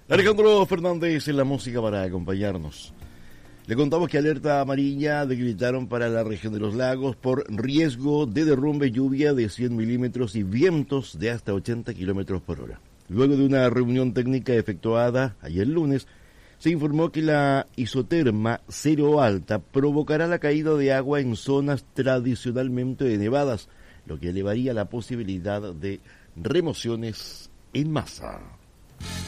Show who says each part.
Speaker 1: Alejandro Fernández en la música para acompañarnos. Le contamos que alerta amarilla decretaron para la región de los lagos por riesgo de derrumbe, lluvia de 100 milímetros y vientos de hasta 80 kilómetros por hora. Luego de una reunión técnica efectuada ayer lunes, se informó que la isoterma cero alta provocará la caída de agua en zonas tradicionalmente nevadas, lo que elevaría la posibilidad de remociones en masa.